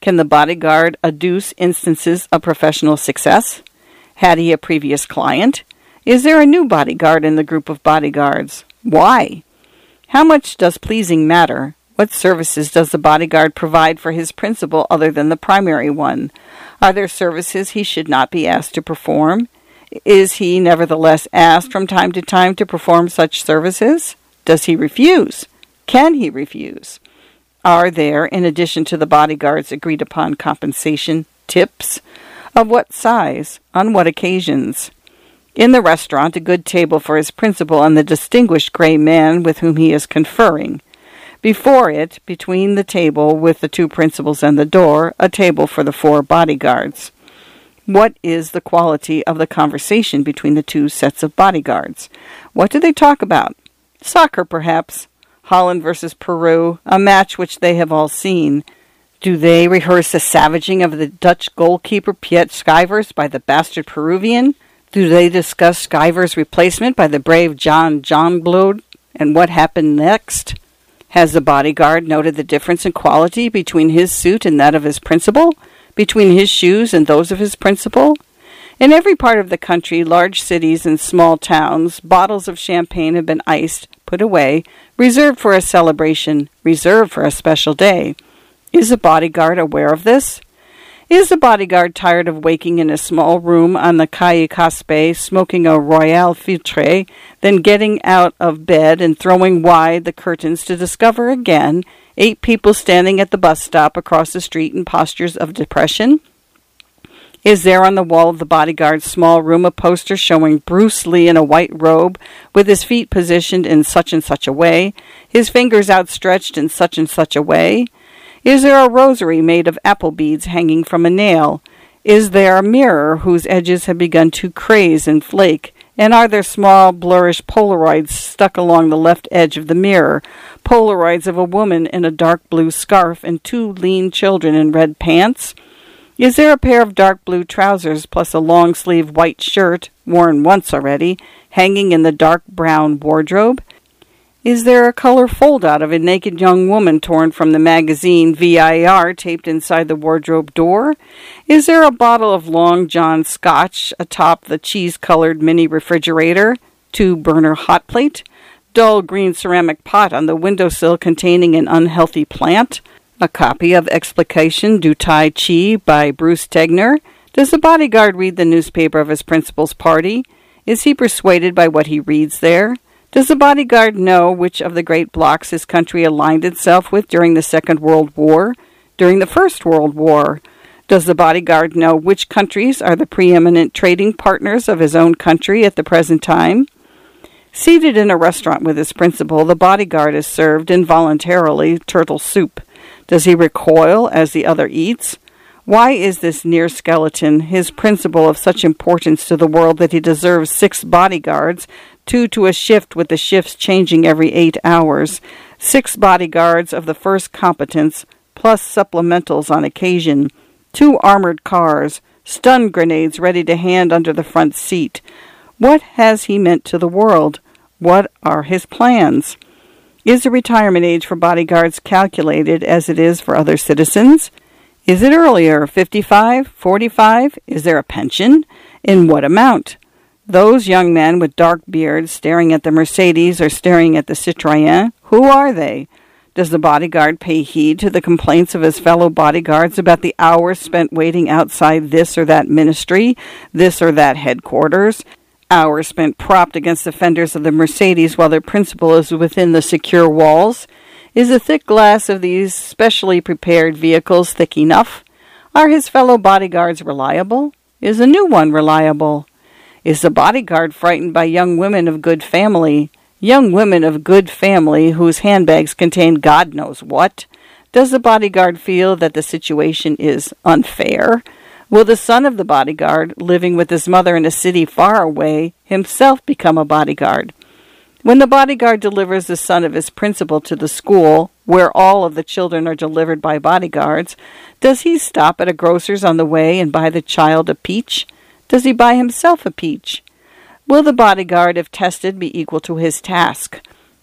Can the bodyguard adduce instances of professional success? Had he a previous client? Is there a new bodyguard in the group of bodyguards? Why? How much does pleasing matter? What services does the bodyguard provide for his principal other than the primary one? Are there services he should not be asked to perform? Is he nevertheless asked from time to time to perform such services? Does he refuse? Can he refuse? Are there, in addition to the bodyguard's agreed-upon compensation, tips? Of what size? On what occasions? In the restaurant, a good table for his principal and the distinguished gray man with whom he is conferring. Before it, between the table with the two principals and the door, a table for the 4 bodyguards. What is the quality of the conversation between the 2 sets of bodyguards? What do they talk about? Soccer, perhaps. Holland versus Peru, a match which they have all seen. Do they rehearse the savaging of the Dutch goalkeeper Piet Schijvers by the bastard Peruvian? Do they discuss Schijvers' replacement by the brave John Jongbloed and what happened next? Has the bodyguard noted the difference in quality between his suit and that of his principal? Between his shoes and those of his principal? In every part of the country, large cities and small towns, bottles of champagne have been iced, put away, reserved for a celebration, reserved for a special day. Is the bodyguard aware of this? Is the bodyguard tired of waking in a small room on the Calle Caspe, smoking a Royal Filtre, then getting out of bed and throwing wide the curtains to discover again 8 people standing at the bus stop across the street in postures of depression? Is there on the wall of the bodyguard's small room a poster showing Bruce Lee in a white robe, with his feet positioned in such and such a way, his fingers outstretched in such and such a way? Is there a rosary made of apple beads hanging from a nail? Is there a mirror whose edges have begun to craze and flake? And are there small, blurrish Polaroids stuck along the left edge of the mirror? Polaroids of a woman in a dark blue scarf and 2 lean children in red pants? Is there a pair of dark blue trousers plus a long-sleeved white shirt, worn once already, hanging in the dark brown wardrobe? Is there a color fold-out of a naked young woman torn from the magazine VIR taped inside the wardrobe door? Is there a bottle of Long John Scotch atop the cheese-colored mini refrigerator, 2-burner hot plate, dull green ceramic pot on the windowsill containing an unhealthy plant, a copy of Explication du Tai Chi by Bruce Tegner? Does the bodyguard read the newspaper of his principal's party? Is he persuaded by what he reads there? Does the bodyguard know which of the great blocks his country aligned itself with during the Second World War, during the First World War? Does the bodyguard know which countries are the preeminent trading partners of his own country at the present time? Seated in a restaurant with his principal, the bodyguard is served involuntarily turtle soup. Does he recoil as the other eats? Why is this near skeleton, his principal, of such importance to the world that he deserves 6 bodyguards, 2 to a shift with the shifts changing every 8 hours, 6 bodyguards of the first competence, plus supplementals on occasion, 2 armored cars, stun grenades ready to hand under the front seat? What has he meant to the world? What are his plans? Is the retirement age for bodyguards calculated as it is for other citizens? Is it earlier, 55, 45? Is there a pension? In what amount? Those young men with dark beards staring at the Mercedes or staring at the Citroën, who are they? Does the bodyguard pay heed to the complaints of his fellow bodyguards about the hours spent waiting outside this or that ministry, this or that headquarters? Hours spent propped against the fenders of the Mercedes while their principal is within the secure walls? Is the thick glass of these specially prepared vehicles thick enough? Are his fellow bodyguards reliable? Is a new one reliable? Is the bodyguard frightened by young women of good family? Young women of good family whose handbags contain God knows what? Does the bodyguard feel that the situation is unfair? Will the son of the bodyguard, living with his mother in a city far away, himself become a bodyguard? When the bodyguard delivers the son of his principal to the school, where all of the children are delivered by bodyguards, does he stop at a grocer's on the way and buy the child a peach? Does he buy himself a peach? Will the bodyguard, if tested, be equal to his task?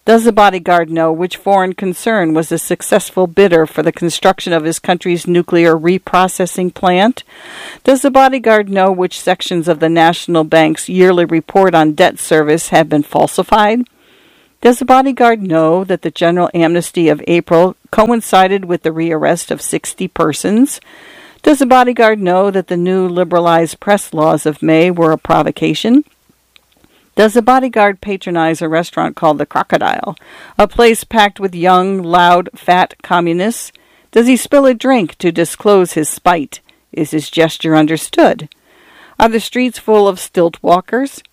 Does the bodyguard know which foreign concern was a successful bidder for the construction of his country's nuclear reprocessing plant? Does the bodyguard know which sections of the National Bank's yearly report on debt service have been falsified? Does the bodyguard know that the general amnesty of April coincided with the rearrest of 60 persons? Does the bodyguard know that the new liberalized press laws of May were a provocation? Does the bodyguard patronize a restaurant called the Crocodile, a place packed with young, loud, fat communists? Does he spill a drink to disclose his spite? Is his gesture understood? Are the streets full of stilt walkers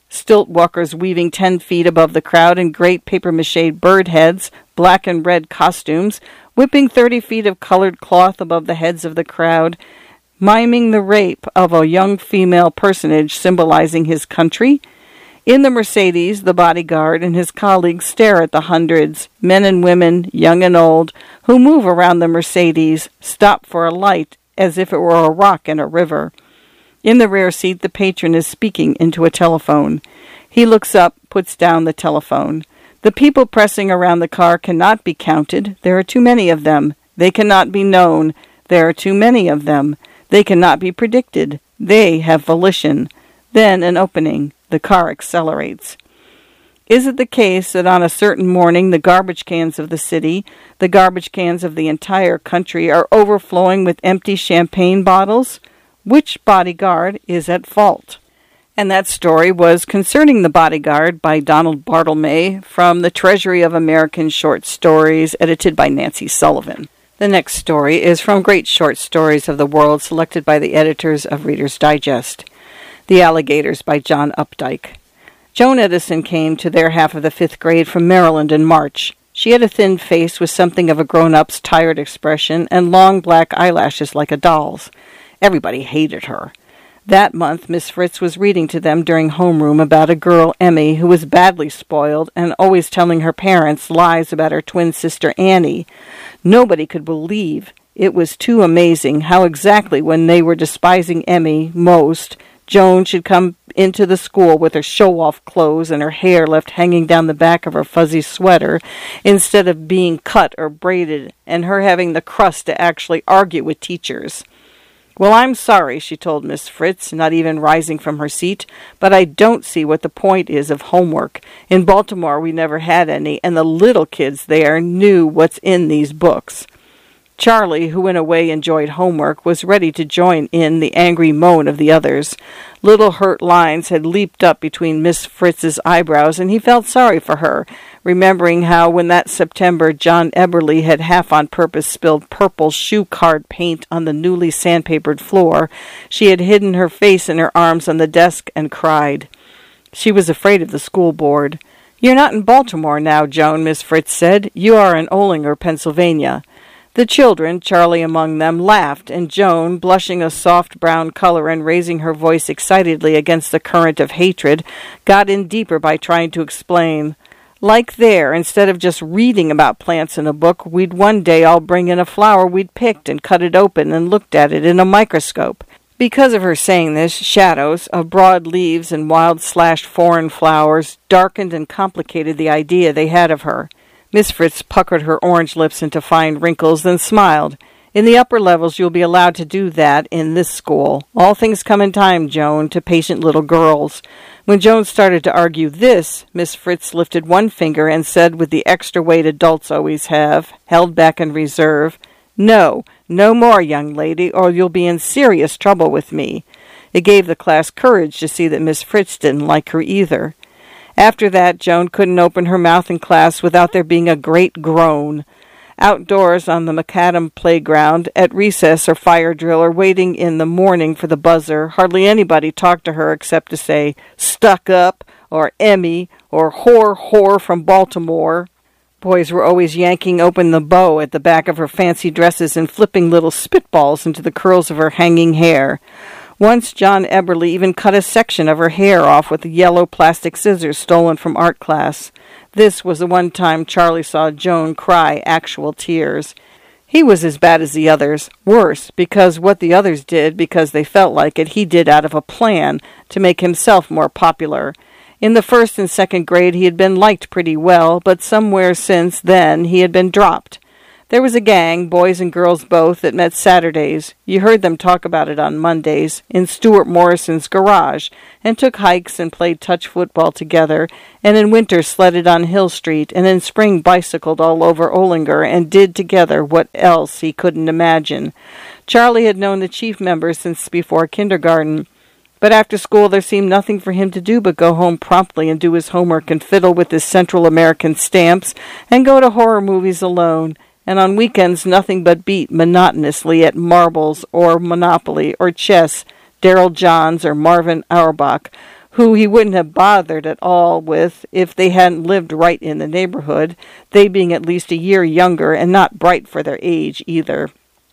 weaving 10 feet above the crowd in great papier-mâché bird heads, black and red costumes, whipping 30 feet of colored cloth above the heads of the crowd, miming the rape of a young female personage symbolizing his country? In the Mercedes, the bodyguard and his colleagues stare at the hundreds, men and women, young and old, who move around the Mercedes, stop for a light as if it were a rock in a river. In the rear seat, the patron is speaking into a telephone. He looks up, puts down the telephone. The people pressing around the car cannot be counted. There are too many of them. They cannot be known. There are too many of them. They cannot be predicted. They have volition. Then an opening. The car accelerates. Is it the case that on a certain morning the garbage cans of the city, the garbage cans of the entire country, are overflowing with empty champagne bottles? Which bodyguard is at fault? And that story was Concerning the Bodyguard by Donald Bartlemay from the Treasury of American Short Stories, edited by Nancy Sullivan. The next story is from Great Short Stories of the World, selected by the editors of Reader's Digest. The Alligators by John Updike. Joan Edison came to their half of the 5th grade from Maryland in March. She had a thin face with something of a grown-up's tired expression and long black eyelashes like a doll's. Everybody hated her. That month, Miss Fritz was reading to them during homeroom about a girl, Emmy, who was badly spoiled and always telling her parents lies about her twin sister, Annie. Nobody could believe. It was too amazing how exactly when they were despising Emmy most, Joan should come into the school with her show-off clothes and her hair left hanging down the back of her fuzzy sweater instead of being cut or braided, and her having the crust to actually argue with teachers. "Well, I'm sorry," she told Miss Fritz, not even rising from her seat, "but I don't see what the point is of homework. In Baltimore we never had any, and the little kids there knew what's in these books." Charlie, who in a way enjoyed homework, was ready to join in the angry moan of the others. Little hurt lines had leaped up between Miss Fritz's eyebrows, and he felt sorry for her, remembering how when that September John Eberly had half on purpose spilled purple shoe card paint on the newly sandpapered floor, she had hidden her face in her arms on the desk and cried. She was afraid of the school board. "You're not in Baltimore now, Joan," Miss Fritz said. "You are in Olinger, Pennsylvania." The children, Charlie among them, laughed, and Joan, blushing a soft brown color and raising her voice excitedly against the current of hatred, got in deeper by trying to explain. "Like there, instead of just reading about plants in a book, we'd one day all bring in a flower we'd picked and cut it open and looked at it in a microscope." Because of her saying this, shadows of broad leaves and wild slashed foreign flowers darkened and complicated the idea they had of her. Miss Fritz puckered her orange lips into fine wrinkles, then smiled. "In the upper levels you'll be allowed to do that in this school. All things come in time, Joan, to patient little girls." When Joan started to argue this, Miss Fritz lifted one finger and said with the extra weight adults always have, held back in reserve, "No, no more, young lady, or you'll be in serious trouble with me." It gave the class courage to see that Miss Fritz didn't like her either. After that, Joan couldn't open her mouth in class without there being a great groan. Outdoors on the macadam playground, at recess or fire drill, or waiting in the morning for the buzzer, hardly anybody talked to her except to say, "Stuck up," or "Emmy," or "Whore from Baltimore." Boys were always yanking open the bow at the back of her fancy dresses and flipping little spitballs into the curls of her hanging hair. Once John Eberly even cut a section of her hair off with the yellow plastic scissors stolen from art class. This was the one time Charlie saw Joan cry actual tears. He was as bad as the others, worse, because what the others did because they felt like it, he did out of a plan to make himself more popular. In the first and second grade he had been liked pretty well, but somewhere since then he had been dropped. There was a gang, boys and girls both, that met Saturdays. You heard them talk about it on Mondays, in Stuart Morrison's garage, and took hikes and played touch football together, and in winter sledded on Hill Street, and in spring bicycled all over Olinger, and did together what else he couldn't imagine. Charlie had known the chief member since before kindergarten. But after school there seemed nothing for him to do but go home promptly and do his homework and fiddle with his Central American stamps and go to horror movies alone, and on weekends nothing but beat monotonously at marbles or Monopoly or chess, Darrell Johns or Marvin Auerbach, who he wouldn't have bothered at all with if they hadn't lived right in the neighborhood, they being at least a year younger and not bright for their age either.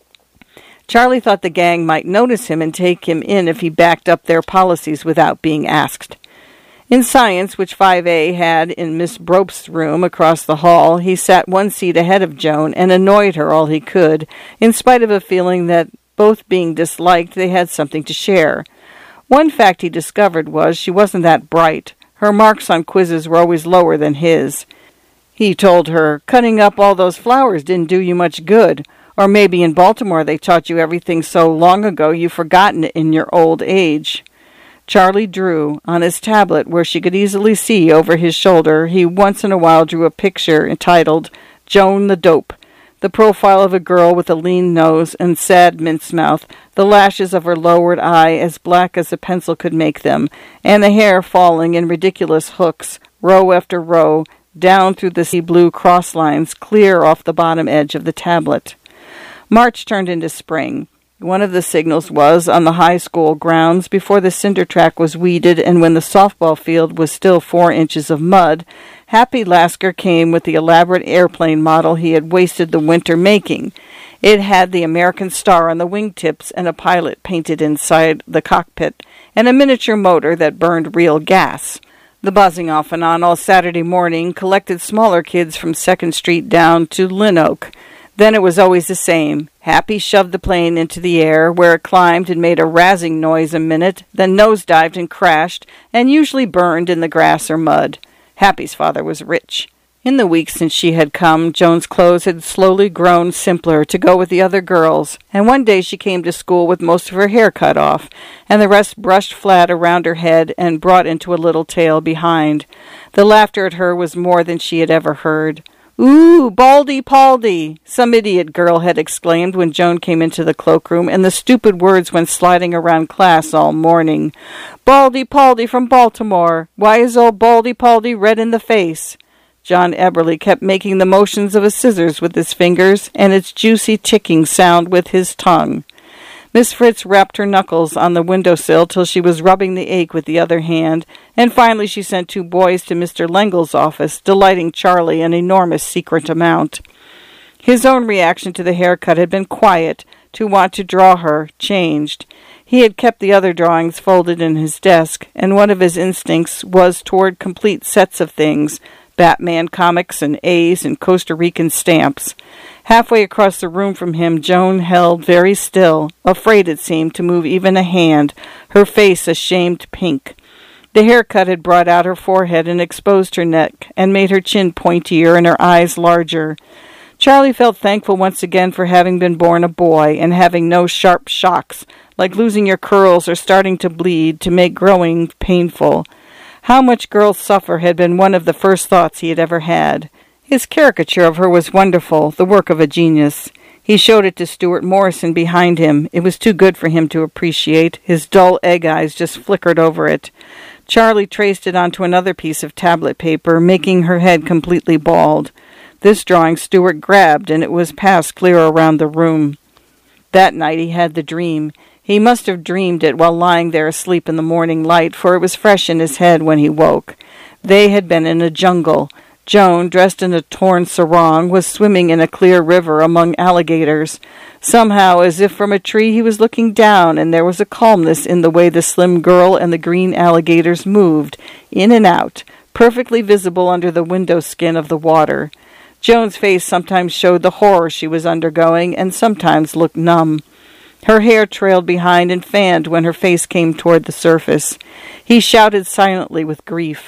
Charlie thought the gang might notice him and take him in if he backed up their policies without being asked. In science, which 5A had in Miss Brope's room across the hall, he sat one seat ahead of Joan and annoyed her all he could, in spite of a feeling that, both being disliked, they had something to share. One fact he discovered was she wasn't that bright. Her marks on quizzes were always lower than his. He told her, "Cutting up all those flowers didn't do you much good. Or maybe in Baltimore they taught you everything so long ago you've forgotten it in your old age." Charlie drew. On his tablet, where she could easily see over his shoulder, he once in a while drew a picture entitled Joan the Dope, the profile of a girl with a lean nose and sad mince mouth, the lashes of her lowered eye as black as a pencil could make them, and the hair falling in ridiculous hooks, row after row, down through the sea blue cross lines clear off the bottom edge of the tablet. March turned into spring. One of the signals was on the high school grounds before the cinder track was weeded and when the softball field was still 4 inches of mud. Happy Lasker came with the elaborate airplane model he had wasted the winter making. It had the American star on the wingtips and a pilot painted inside the cockpit and a miniature motor that burned real gas. The buzzing off and on all Saturday morning collected smaller kids from 2nd Street down to Lynn Oak. Then it was always the same. Happy shoved the plane into the air, where it climbed and made a razzing noise a minute, then nosedived and crashed, and usually burned in the grass or mud. Happy's father was rich. In the weeks since she had come, Joan's clothes had slowly grown simpler to go with the other girls, and one day she came to school with most of her hair cut off, and the rest brushed flat around her head and brought into a little tail behind. The laughter at her was more than she had ever heard. "Ooh, Baldy Paldy!" some idiot girl had exclaimed when Joan came into the cloakroom, and the stupid words went sliding around class all morning. "Baldy Paldy from Baltimore! Why is old Baldy Paldy red in the face?" John Eberly kept making the motions of a scissors with his fingers, and its juicy ticking sound with his tongue. Miss Fritz rapped her knuckles on the windowsill till she was rubbing the ache with the other hand, and finally she sent 2 boys to Mr. Lengel's office, delighting Charlie an enormous secret amount. His own reaction to the haircut had been quiet. To want to draw her changed. He had kept the other drawings folded in his desk, and one of his instincts was toward complete sets of things, Batman comics and A's and Costa Rican stamps. Halfway across the room from him, Joan held very still, afraid, it seemed, to move even a hand, her face a shamed pink. The haircut had brought out her forehead and exposed her neck, and made her chin pointier and her eyes larger. Charlie felt thankful once again for having been born a boy, and having no sharp shocks, like losing your curls or starting to bleed, to make growing painful. How much girls suffer had been one of the first thoughts he had ever had. His caricature of her was wonderful, the work of a genius. He showed it to Stuart Morrison behind him. It was too good for him to appreciate. His dull egg eyes just flickered over it. Charlie traced it onto another piece of tablet paper, making her head completely bald. This drawing Stuart grabbed, and it was passed clear around the room. That night he had the dream. He must have dreamed it while lying there asleep in the morning light, for it was fresh in his head when he woke. They had been in a jungle. Joan, dressed in a torn sarong, was swimming in a clear river among alligators. Somehow, as if from a tree, he was looking down, and there was a calmness in the way the slim girl and the green alligators moved, in and out, perfectly visible under the window skin of the water. Joan's face sometimes showed the horror she was undergoing, and sometimes looked numb. Her hair trailed behind and fanned when her face came toward the surface. He shouted silently with grief.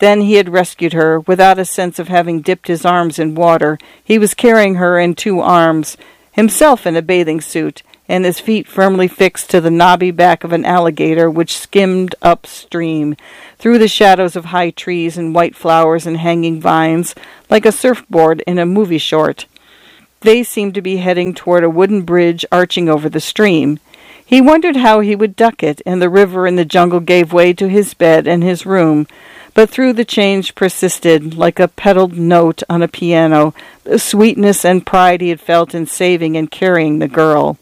Then he had rescued her, without a sense of having dipped his arms in water. He was carrying her in 2 arms, himself in a bathing suit, and his feet firmly fixed to the knobby back of an alligator which skimmed upstream, through the shadows of high trees and white flowers and hanging vines, like a surfboard in a movie short. They seemed to be heading toward a wooden bridge arching over the stream. He wondered how he would duck it, and the river and the jungle gave way to his bed and his room. But through the change persisted, like a pedaled note on a piano, the sweetness and pride he had felt in saving and carrying the girl.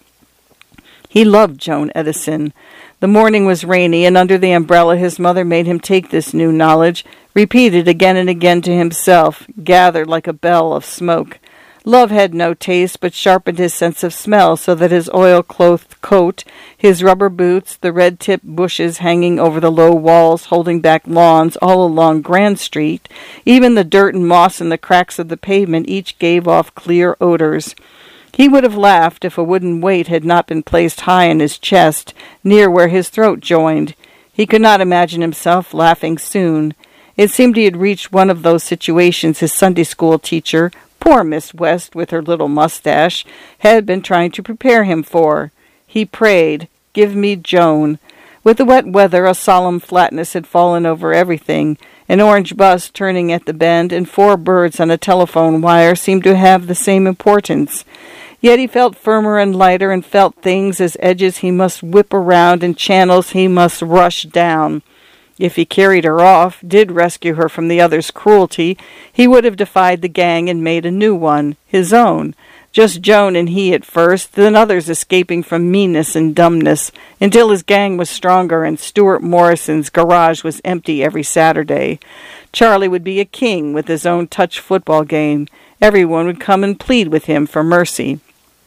He loved Joan Edison. The morning was rainy, and under the umbrella his mother made him take this new knowledge, repeated again and again to himself, gathered like a bell of smoke. Love had no taste, but sharpened his sense of smell, so that his oil-clothed coat, his rubber boots, the red-tipped bushes hanging over the low walls holding back lawns all along Grand Street, even the dirt and moss in the cracks of the pavement each gave off clear odors. He would have laughed if a wooden weight had not been placed high in his chest, near where his throat joined. He could not imagine himself laughing soon. It seemed he had reached one of those situations his Sunday school teacher, poor Miss West with her little mustache, had been trying to prepare him for. He prayed, "Give me Joan." With the wet weather, a solemn flatness had fallen over everything. An orange bus turning at the bend and 4 birds on a telephone wire seemed to have the same importance. Yet he felt firmer and lighter, and felt things as edges he must whip around and channels he must rush down. If he carried her off, did rescue her from the other's cruelty, he would have defied the gang and made a new one, his own. Just Joan and he at first, then others escaping from meanness and dumbness, until his gang was stronger and Stuart Morrison's garage was empty every Saturday. Charlie would be a king with his own touch football game. Everyone would come and plead with him for mercy.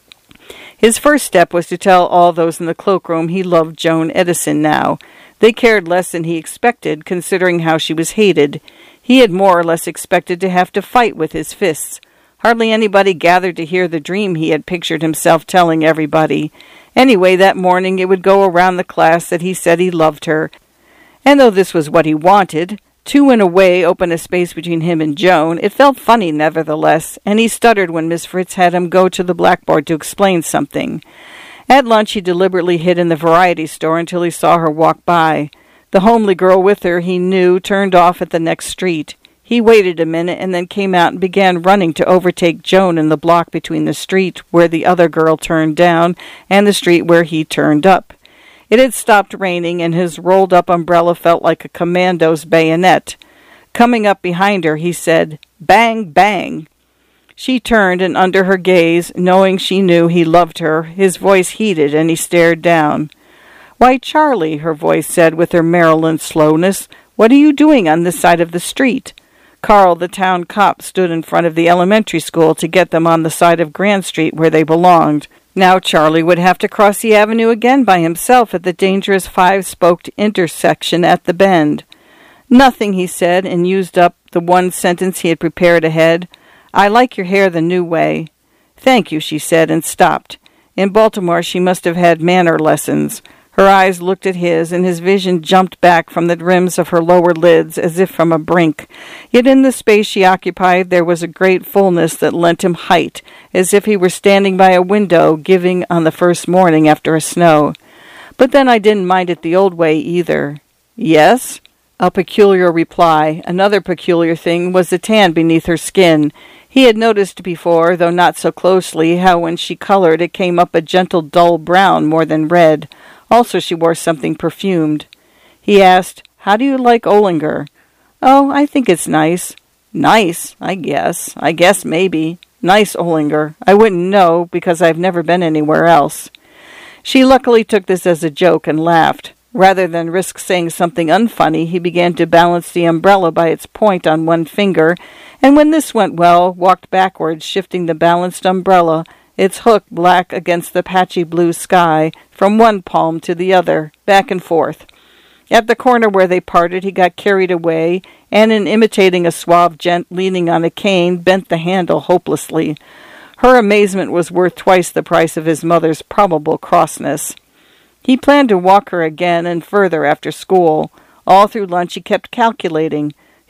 His first step was to tell all those in the cloakroom he loved Joan Edison now. They cared less than he expected, considering how she was hated. He had more or less expected to have to fight with his fists. Hardly anybody gathered to hear the dream he had pictured himself telling everybody. Anyway, that morning it would go around the class that he said he loved her. And though this was what he wanted, to in a way open a space between him and Joan, it felt funny nevertheless, and he stuttered when Miss Fritz had him go to the blackboard to explain something. At lunch he deliberately hid in the variety store until he saw her walk by. The homely girl with her, he knew, turned off at the next street. He waited a minute and then came out and began running to overtake Joan in the block between the street where the other girl turned down and the street where he turned up. It had stopped raining, and his rolled-up umbrella felt like a commando's bayonet. Coming up behind her, he said, "Bang, bang." She turned, and under her gaze, knowing she knew he loved her, his voice heated, and he stared down. "Why, Charlie," her voice said with her Maryland slowness, "what are you doing on this side of the street?" Carl, the town cop, stood in front of the elementary school to get them on the side of Grand Street where they belonged. Now Charlie would have to cross the avenue again by himself at the dangerous 5-spoked intersection at the bend. "Nothing," he said, and used up the one sentence he had prepared ahead. "I like your hair the new way." "Thank you," she said, and stopped. In Baltimore she must have had manner lessons. Her eyes looked at his, and his vision jumped back from the rims of her lower lids as if from a brink. Yet in the space she occupied there was a great fullness that lent him height, as if he were standing by a window giving on the first morning after a snow. "But then I didn't mind it the old way either." "Yes?" A peculiar reply. Another peculiar thing was the tan beneath her skin. He had noticed before, though not so closely, how when she colored it came up a gentle dull brown more than red. Also she wore something perfumed. He asked, "How do you like Ollinger?" "Oh, I think it's nice." "Nice, I guess. I guess maybe. Nice Ollinger. I wouldn't know, because I've never been anywhere else." She luckily took this as a joke and laughed. Rather than risk saying something unfunny, he began to balance the umbrella by its point on one finger, and when this went well, walked backwards, shifting the balanced umbrella, its hook black against the patchy blue sky, from one palm to the other, back and forth. At the corner where they parted, he got carried away, and in imitating a suave gent leaning on a cane, bent the handle hopelessly. Her amazement was worth twice the price of his mother's probable crossness. He planned to walk her again and further after school. All through lunch he kept calculating.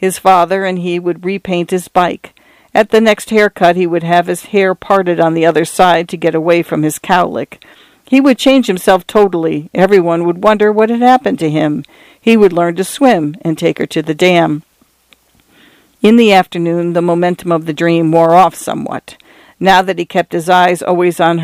His father and he would repaint his bike. At the next haircut, he would have his hair parted on the other side to get away from his cowlick. He would change himself totally. Everyone would wonder what had happened to him. He would learn to swim and take her to the dam. In the afternoon, the momentum of the dream wore off somewhat. Now that he kept his eyes always on